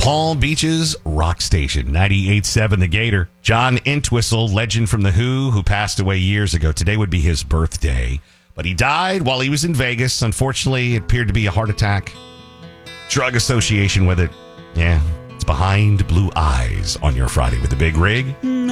Palm Beach's rock station, 98.7 The Gator. John Entwistle, legend from The who passed away years ago. Today would be his birthday. But he died while he was in Vegas. Unfortunately, it appeared to be a heart attack. Drug association with it. Yeah, it's Behind Blue Eyes on your Friday with the Big Rig.